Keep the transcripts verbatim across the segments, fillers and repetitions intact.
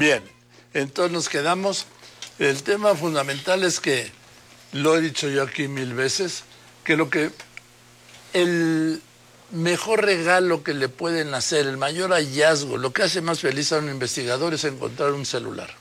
Bien, entonces nos quedamos. El tema fundamental es que, lo he dicho yo aquí mil veces, que lo que el mejor regalo que le pueden hacer, el mayor hallazgo, lo que hace más feliz a un investigador es encontrar un celular.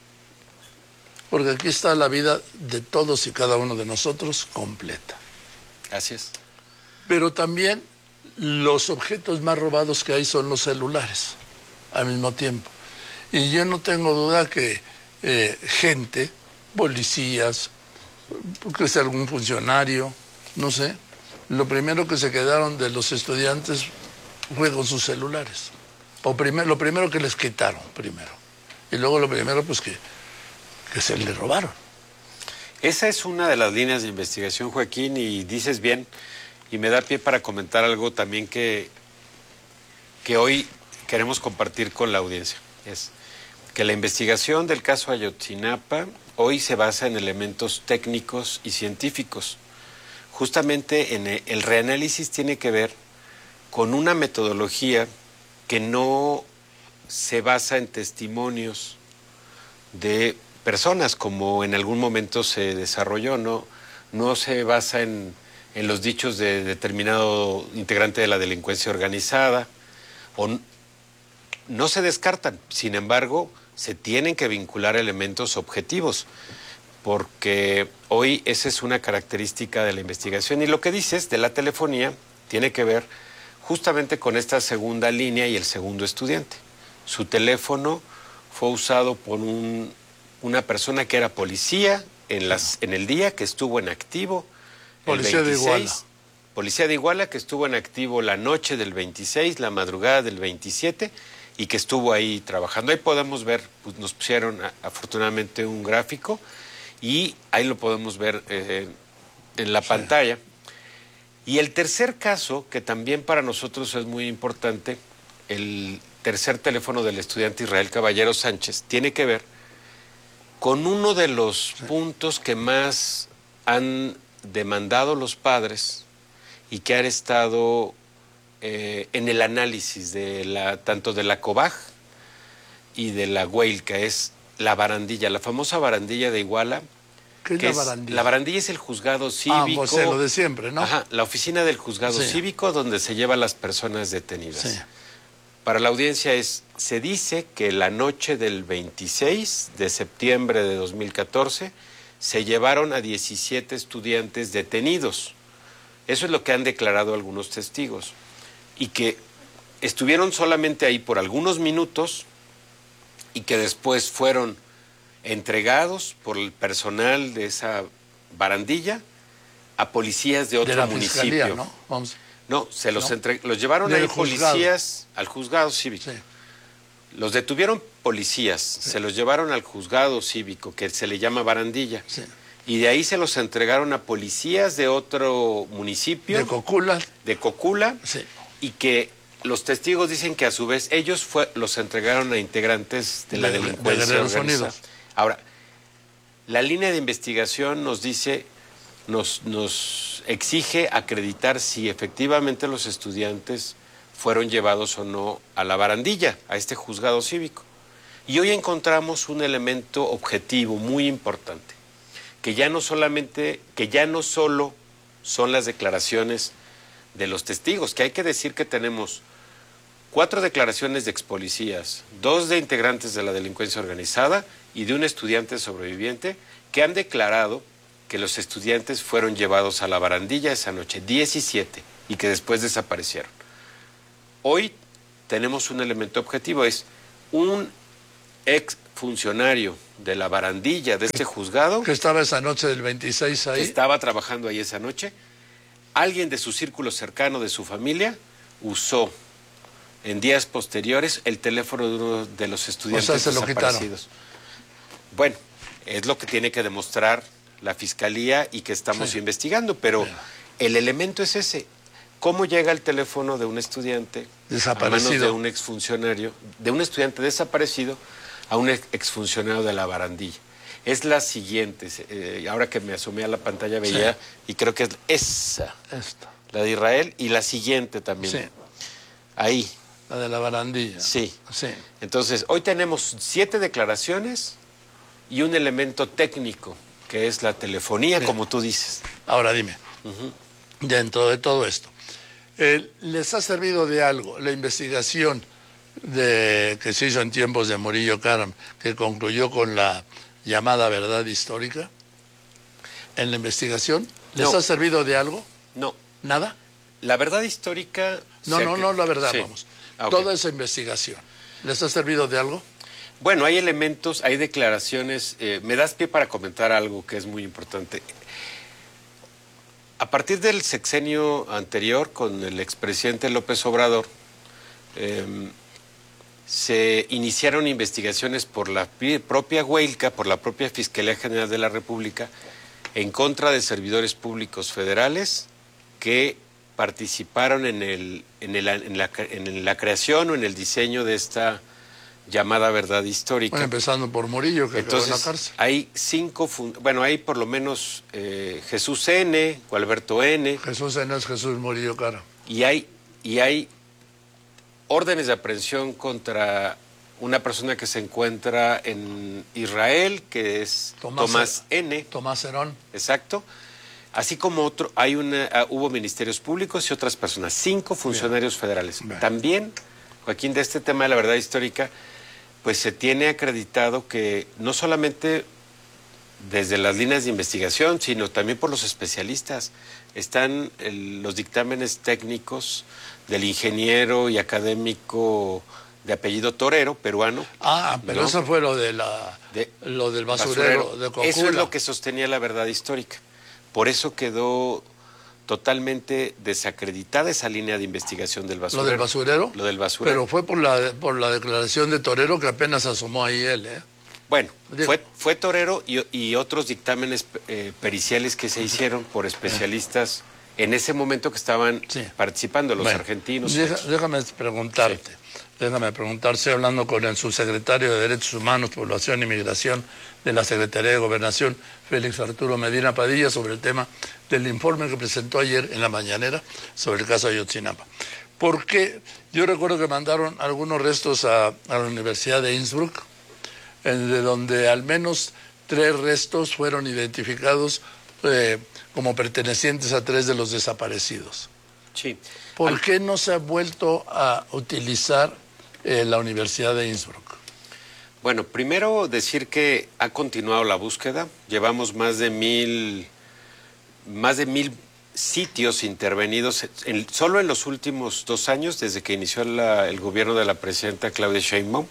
Porque aquí está la vida de todos y cada uno de nosotros completa. Así es. Pero también los objetos más robados que hay son los celulares, al mismo tiempo. Y yo no tengo duda que eh, gente, policías, que sea algún funcionario, no sé, lo primero que se quedaron de los estudiantes fue con sus celulares. O primer, lo primero que les quitaron, primero. Y luego lo primero, pues, que, que se les robaron. Esa es una de las líneas de investigación, Joaquín, y dices bien, y me da pie para comentar algo también que, que hoy queremos compartir con la audiencia. Es que la investigación del caso Ayotzinapa hoy se basa en elementos técnicos y científicos. Justamente en el, el reanálisis tiene que ver con una metodología que no se basa en testimonios de personas, como en algún momento se desarrolló, no, no se basa en, en los dichos de determinado integrante de la delincuencia organizada, o no se descartan, sin embargo, se tienen que vincular elementos objetivos, porque hoy esa es una característica de la investigación. Y lo que dices de la telefonía tiene que ver justamente con esta segunda línea y el segundo estudiante. Su teléfono fue usado por un, una persona que era policía en, las, en el día, que estuvo en activo. Policía de Iguala. Policía de Iguala, que estuvo en activo la noche del veintiséis, la madrugada del veintisiete, y que estuvo ahí trabajando. Ahí podemos ver, pues nos pusieron afortunadamente un gráfico, y ahí lo podemos ver eh, en la sí. pantalla. Y el tercer caso, que también para nosotros es muy importante, el tercer teléfono del estudiante Israel Caballero Sánchez, tiene que ver con uno de los sí. puntos que más han demandado los padres y que han estado eh, en el análisis de la, tanto de la COBAG y de la Güell, que es la barandilla, la famosa barandilla de Iguala. ¿Qué es que la es, barandilla? La barandilla es el juzgado cívico. Ah, pues lo de siempre, ¿no? Ajá, la oficina del juzgado sí. cívico donde se lleva a las personas detenidas. Sí. Para la audiencia es, se dice que la noche del veintiséis de septiembre de dos mil catorce se llevaron a diecisiete estudiantes detenidos. Eso es lo que han declarado algunos testigos. Y que estuvieron solamente ahí por algunos minutos y que después fueron entregados por el personal de esa barandilla a policías de otro de la municipio. Fiscalía, ¿no? Vamos. No, se los, ¿no? entre... los llevaron ahí policías al juzgado cívico. Sí. Los detuvieron policías, sí. se los llevaron al juzgado cívico, que se le llama barandilla. Sí. Y de ahí se los entregaron a policías de otro municipio. De Cocula. De Cocula. Sí. Y que los testigos dicen que a su vez ellos fue, los entregaron a integrantes de la de, delincuencia de organizada. Ahora, la línea de investigación nos dice, nos, nos exige acreditar si efectivamente los estudiantes fueron llevados o no a la barandilla, a este juzgado cívico. Y hoy encontramos un elemento objetivo muy importante, que ya no solamente, que ya no solo son las declaraciones de los testigos, que hay que decir que tenemos cuatro declaraciones de expolicías, dos de integrantes de la delincuencia organizada y de un estudiante sobreviviente que han declarado que los estudiantes fueron llevados a la barandilla esa noche, diecisiete, y que después desaparecieron. Hoy tenemos un elemento objetivo, es un ex funcionario de la barandilla de este juzgado. Que estaba esa noche del veintiséis ahí. Que estaba trabajando ahí esa noche. Alguien de su círculo cercano, de su familia, usó en días posteriores el teléfono de uno de los estudiantes, o sea, se desaparecidos. Lo quitaron. Bueno, es lo que tiene que demostrar la fiscalía y que estamos sí. investigando, pero sí. el elemento es ese. ¿Cómo llega el teléfono de un estudiante desaparecido, a manos de un exfuncionario, de un estudiante desaparecido a un exfuncionario de la barandilla? Es la siguiente, eh, ahora que me asomé a la pantalla veía, sí. y creo que es esa, Esta. la de Israel, y la siguiente también. Sí. Ahí. La de la barandilla. Sí. Sí. Entonces, hoy tenemos siete declaraciones y un elemento técnico, que es la telefonía, sí, como tú dices. Ahora dime, uh-huh. dentro de todo esto, eh, ¿les ha servido de algo la investigación de, que se hizo en tiempos de Murillo Karam, que concluyó con la llamada verdad histórica? ¿En la investigación les no. ha servido de algo? No. ¿Nada? La verdad histórica... No, no, que... no, la verdad, sí. vamos. Ah, okay. Toda esa investigación, ¿les ha servido de algo? Bueno, hay elementos, hay declaraciones. Eh, me das pie para comentar algo que es muy importante. A partir del sexenio anterior, con el expresidente López Obrador, eh, se iniciaron investigaciones por la propia Huelca, por la propia Fiscalía General de la República, en contra de servidores públicos federales que participaron en, el, en, el, en, la, en la creación o en el diseño de esta llamada verdad histórica. Bueno, empezando por Murillo, que Entonces, acabó en la cárcel. Hay cinco, bueno, hay por lo menos eh, Jesús N., Gualberto N. Jesús N. es Jesús Murillo Karam. Y hay, y hay órdenes de aprehensión contra una persona que se encuentra en Israel, que es Tomás, Tomás N. Tomás Herón. Exacto. Así como otro, hay una, uh, hubo ministerios públicos y otras personas, cinco funcionarios Bien. federales. Bien. También, Joaquín, de este tema de la verdad histórica, pues se tiene acreditado que no solamente desde las líneas de investigación, sino también por los especialistas, están el, los dictámenes técnicos del ingeniero y académico de apellido Torero, peruano. Ah, pero ¿no? Eso fue lo de la de, lo del basurero, basurero de Cocula. Eso es lo que sostenía la verdad histórica. Por eso quedó totalmente desacreditada esa línea de investigación del basurero. ¿Lo del basurero? Lo del basurero. Pero fue por la por la declaración de Torero que apenas asomó ahí él, ¿eh? Bueno, fue, fue Torero y, y otros dictámenes eh, periciales que se hicieron por especialistas en ese momento que estaban sí. participando, los bueno, argentinos. Deja, déjame preguntarte, sí. déjame preguntarse, hablando con el subsecretario de Derechos Humanos, Población y Migración de la Secretaría de Gobernación, Félix Arturo Medina Padilla, sobre el tema del informe que presentó ayer en la mañanera sobre el caso Ayotzinapa. Porque yo recuerdo que mandaron algunos restos a, a la Universidad de Innsbruck, en, de donde al menos tres restos fueron identificados eh, como pertenecientes a tres de los desaparecidos. Sí. ¿Por al... qué no se ha vuelto a utilizar eh, la Universidad de Innsbruck? Bueno, primero decir que ha continuado la búsqueda. Llevamos más de mil, más de mil sitios intervenidos en, solo en los últimos dos años, desde que inició la, el gobierno de la presidenta Claudia Sheinbaum.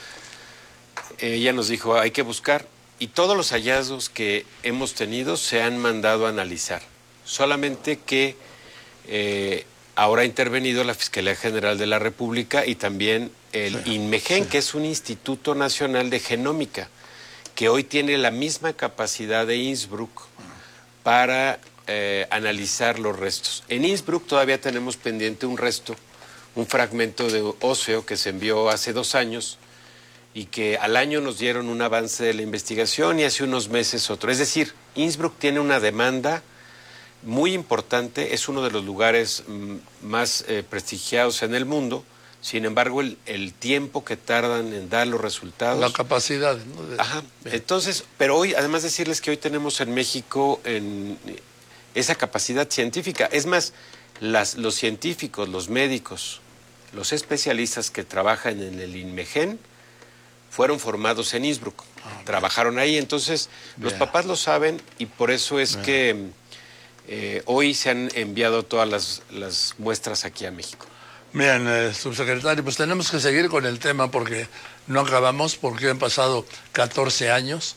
Ella nos dijo, hay que buscar, y todos los hallazgos que hemos tenido se han mandado a analizar. Solamente que eh, ahora ha intervenido la Fiscalía General de la República y también el sí, INMEGEN, sí. que es un Instituto Nacional de Genómica, que hoy tiene la misma capacidad de Innsbruck para eh, analizar los restos. En Innsbruck todavía tenemos pendiente un resto, un fragmento de óseo que se envió hace dos años, y que al año nos dieron un avance de la investigación y hace unos meses otro. Es decir, Innsbruck tiene una demanda muy importante, es uno de los lugares mm, más eh, prestigiados en el mundo, sin embargo el, el tiempo que tardan en dar los resultados... La capacidad, ¿no? De... Ajá, entonces, pero hoy, además decirles que hoy tenemos en México en, esa capacidad científica, es más, las, los científicos, los médicos, los especialistas que trabajan en el INMEGEN, fueron formados en Innsbruck, ah, trabajaron ahí, entonces bien. Los papás lo saben y por eso es bien. que eh, hoy se han enviado todas las, las muestras aquí a México. Bien, eh, subsecretario, pues tenemos que seguir con el tema porque no acabamos, porque han pasado catorce años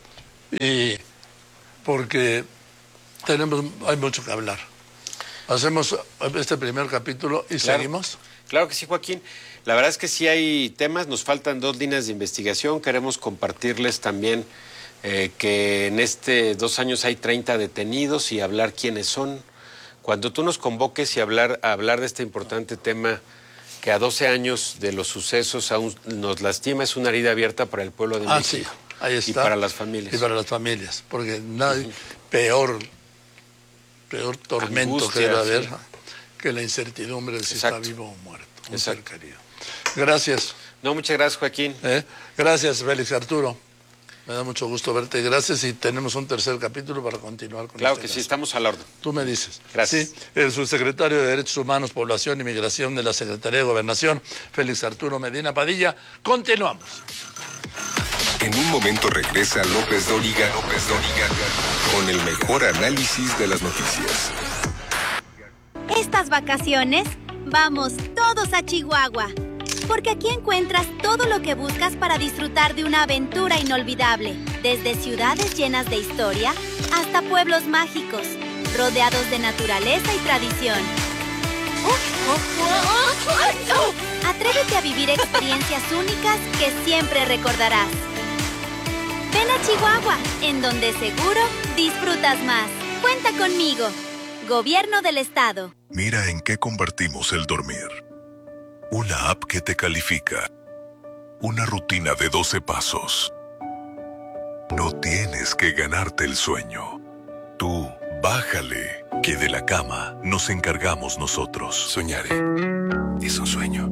y porque tenemos, hay mucho que hablar. Hacemos este primer capítulo y claro. seguimos. Claro que sí, Joaquín. La verdad es que sí hay temas, nos faltan dos líneas de investigación. Queremos compartirles también eh, que en este dos años hay treinta detenidos y hablar quiénes son. Cuando tú nos convoques y hablar, a hablar de este importante tema que a doce años de los sucesos aún nos lastima, es una herida abierta para el pueblo de ah, México. Sí, ahí está. Y para las familias. Y para las familias, porque nadie, uh-huh. peor, peor tormento Angustia, que debe haber sí. que la incertidumbre de si Exacto. está vivo o muerto. Un ser querido. Gracias. No, muchas gracias, Joaquín. ¿Eh? Gracias, Félix Arturo. Me da mucho gusto verte. Gracias, y tenemos un tercer capítulo para continuar con Claro este que caso. sí, estamos al orden. Tú me dices. Gracias. Sí, el subsecretario de Derechos Humanos, Población y Migración de la Secretaría de Gobernación, Félix Arturo Medina Padilla. Continuamos. En un momento regresa López Dóriga, López Dóriga, con el mejor análisis de las noticias. Estas vacaciones, vamos todos a Chihuahua, porque aquí encuentras todo lo que buscas para disfrutar de una aventura inolvidable, desde ciudades llenas de historia hasta pueblos mágicos, rodeados de naturaleza y tradición. Atrévete a vivir experiencias únicas que siempre recordarás. Ven a Chihuahua, en donde seguro disfrutas más. Cuenta conmigo. Gobierno del Estado. Mira en qué convertimos el dormir. Una app que te califica. Una rutina de doce pasos. No tienes que ganarte el sueño. Tú, bájale, que de la cama nos encargamos nosotros. Soñaré. Es un sueño.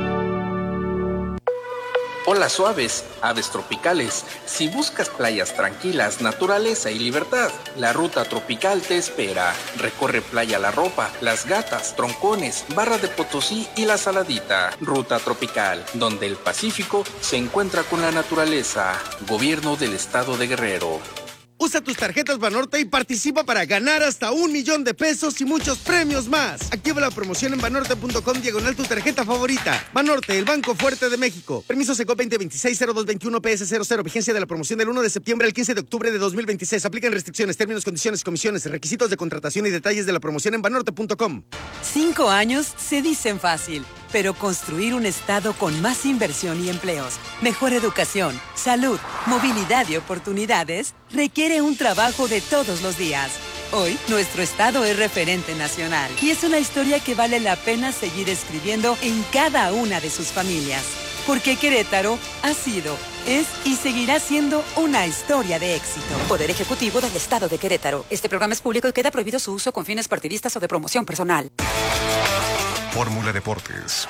Olas suaves, aves tropicales. Si buscas playas tranquilas, naturaleza y libertad, la ruta tropical te espera. Recorre Playa La Ropa, Las Gatas, Troncones, Barra de Potosí y La Saladita. Ruta tropical, donde el Pacífico se encuentra con la naturaleza. Gobierno del Estado de Guerrero. Usa tus tarjetas Banorte y participa para ganar hasta un millón de pesos y muchos premios más. Activa la promoción en banorte punto com diagonal tu tarjeta favorita. Banorte, el Banco Fuerte de México. Permiso Secop veinte veintiséis cero dos veintiuno P S cero cero. Vigencia de la promoción del uno de septiembre al quince de octubre de dos mil veintiséis. Aplican restricciones, términos, condiciones, comisiones, requisitos de contratación y detalles de la promoción en banorte punto com. Cinco años se dicen fácil, pero construir un estado con más inversión y empleos, mejor educación, salud, movilidad y oportunidades requiere un trabajo de todos los días. Hoy, nuestro estado es referente nacional y es una historia que vale la pena seguir escribiendo en cada una de sus familias. Porque Querétaro ha sido, es y seguirá siendo una historia de éxito. Poder Ejecutivo del Estado de Querétaro. Este programa es público y queda prohibido su uso con fines partidistas o de promoción personal. Fórmula Deportes.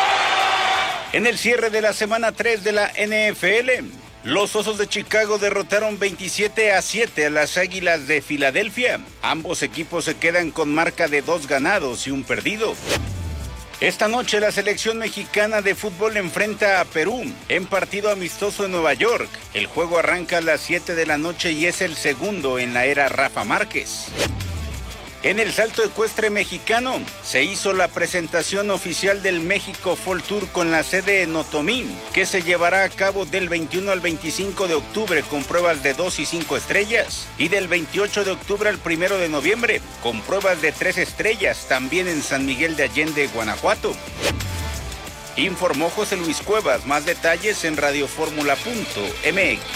En el cierre de la semana tres de la N F L, los Osos de Chicago derrotaron veintisiete a siete a las Águilas de Filadelfia. Ambos equipos se quedan con marca de dos ganados y un perdido. Esta noche la selección mexicana de fútbol enfrenta a Perú en partido amistoso en Nueva York. El juego arranca a las siete de la noche y es el segundo en la era Rafa Márquez. En el salto ecuestre mexicano se hizo la presentación oficial del México Fall Tour con la sede en Otomí, que se llevará a cabo del veintiuno al veinticinco de octubre con pruebas de dos y cinco estrellas y del veintiocho de octubre al primero de noviembre con pruebas de tres estrellas también en San Miguel de Allende, Guanajuato. Informó José Luis Cuevas. Más detalles en radioformula punto m x.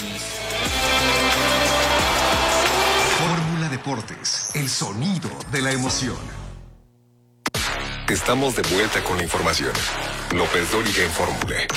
Deportes, el sonido de la emoción. Estamos de vuelta con la información. López Dóriga en Fórmula.